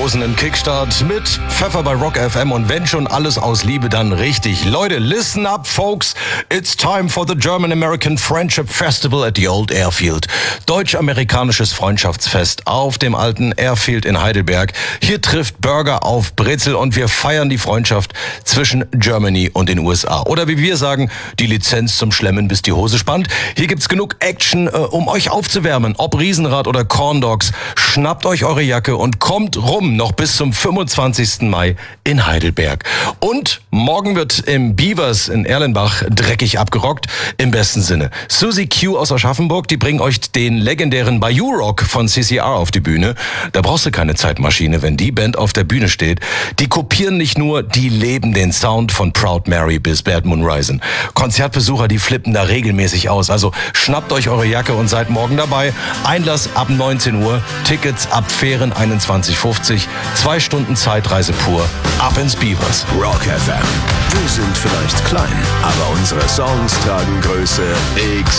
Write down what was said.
tosenden Kickstart mit Pfeffer bei Rock FM und wenn schon alles aus Liebe, dann richtig. Leute, listen up, folks. It's time for the German-American Friendship Festival at the Old Airfield. Deutsch-amerikanisches Freundschaftsfest auf dem alten Airfield in Heidelberg. Hier trifft Burger auf Brezel und wir feiern die Freundschaft zwischen Germany und den USA. Oder wie wir sagen, die Lizenz zum Schlemmen, bis die Hose spannt. Hier gibt's genug Action, um euch aufzuwärmen. Ob Riesenrad oder Corn Dogs. Schnappt euch eure Jacke und kommt rum, noch bis zum 25. Mai in Heidelberg. Und morgen wird im Beavers in Erlenbach dreckig abgerockt, im besten Sinne. Susie Q aus Aschaffenburg, die bringen euch den legendären Bayou Rock von CCR auf die Bühne. Da brauchst du keine Zeitmaschine, wenn die Band auf der Bühne steht. Die kopieren nicht nur, die leben den Sound von Proud Mary bis Bad Moon Rising. Konzertbesucher, die flippen da regelmäßig aus. Also schnappt euch eure Jacke und seid morgen dabei. Einlass ab 19 Uhr, Tickets ab Fähren 21,50, 2 Stunden Zeitreise pur, ab ins Beavers. Rock FM. Wir sind vielleicht klein, aber unsere Songs tragen Größe X.